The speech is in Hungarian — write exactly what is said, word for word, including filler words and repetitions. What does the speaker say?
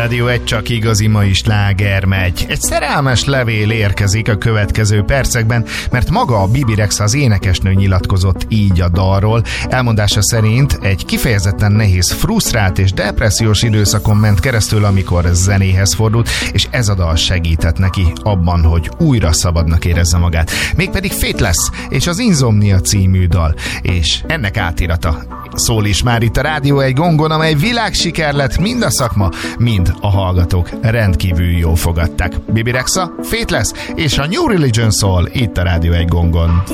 Rádió egy, csak igazi mai sláger megy. Egy szerelmes levél érkezik a következő percekben, mert maga a Bibi Rexha, az énekesnő nyilatkozott így a dalról. Elmondása szerint egy kifejezetten nehéz, frusztrált és depressziós időszakon ment keresztül, amikor zenéhez fordult, és ez a dal segített neki abban, hogy újra szabadnak érezze magát. Mégpedig Faithless és az Insomnia című dal, és ennek átirata szól is már itt a Rádió egy gongon, amely világsiker lett, mind a szakma, mind a hallgatók rendkívül jól fogadták. Bibi Rexha, Faithless és a New Religion szól itt a Rádió egy gongon.